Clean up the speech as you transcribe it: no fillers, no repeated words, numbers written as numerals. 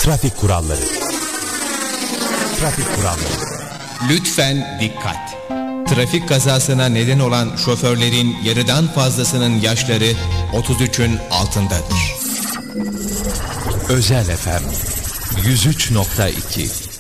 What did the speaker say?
Trafik kuralları. Trafik kuralları. Lütfen dikkat. Trafik kazasına neden olan şoförlerin yarıdan fazlasının yaşları 33'ün altındadır. Özel FM 103.2